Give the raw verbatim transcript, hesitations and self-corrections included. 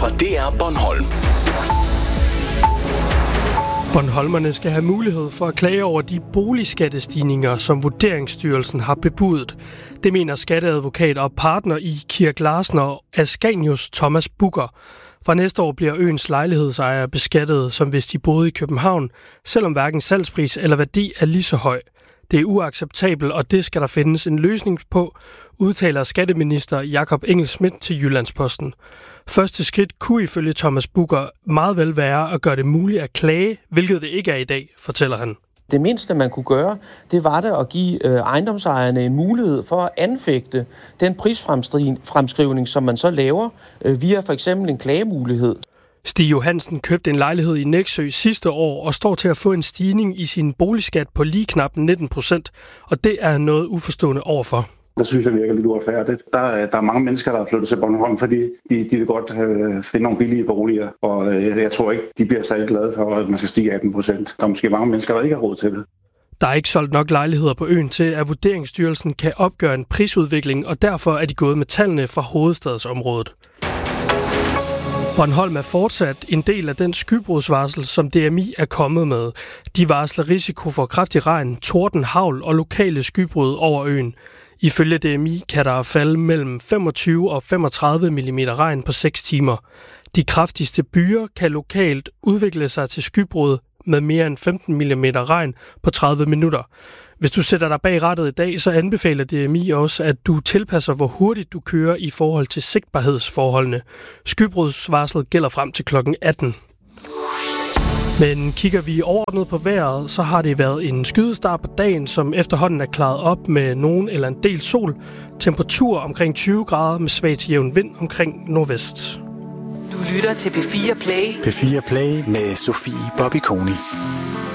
fra D R Bornholm. Bornholmerne skal have mulighed for at klage over de boligskattestigninger, som Vurderingsstyrelsen har bebudet. Det mener skatteadvokat og partner i Kirk Larsen og Ascanius Thomas Bugger. Fra næste år bliver øens lejlighedsejere beskattet, som hvis de boede i København, selvom hverken salgspris eller værdi er lige så høj. Det er uacceptabelt, og det skal der findes en løsning på, udtaler skatteminister Jakob Engel-Schmidt til Jyllandsposten. Første skridt kunne ifølge Thomas Bugger meget vel være at gøre det muligt at klage, hvilket det ikke er i dag, fortæller han. Det mindste, man kunne gøre, det var det at give øh, ejendomsejerne en mulighed for at anfægte den prisfremskrivning, som man så laver øh, via for eksempel en klagemulighed. Stig Johansen købte en lejlighed i Nexø sidste år og står til at få en stigning i sin boligskat på lige knap nitten procent, og det er noget uforstående overfor. Det synes jeg virker lidt uretfærdigt. Der er, der er mange mennesker, der er flyttet til Bornholm, fordi de, de vil godt øh, finde nogle billige boliger, og øh, jeg tror ikke, de bliver særlig glade for, at man skal stige atten procent. Der er måske mange mennesker, der ikke har råd til det. Der er ikke solgt nok lejligheder på øen til, at Vurderingsstyrelsen kan opgøre en prisudvikling, og derfor er de gået med tallene fra hovedstadsområdet. Bornholm er fortsat en del af den skybrudsvarsel, som D M I er kommet med. De varsler risiko for kraftig regn, torden, hagl og lokale skybrud over øen. Ifølge D M I kan der falde mellem femogtyve og femogtredive millimeter regn på seks timer. De kraftigste byer kan lokalt udvikle sig til skybrud med mere end femten millimeter regn på tredive minutter. Hvis du sætter dig bag rattet i dag, så anbefaler D M I også, at du tilpasser, hvor hurtigt du kører i forhold til sigtbarhedsforholdene. Skybrudsvarslet gælder frem til klokken atten. Men kigger vi overordnet på vejret, så har det været en skydestart på dagen, som efterhånden er klaret op med nogen eller en del sol. Temperatur omkring tyve grader med svag til jævn vind omkring nordvest. Du lytter til P fire Play. P fire Play med Sofie Bobby Koni.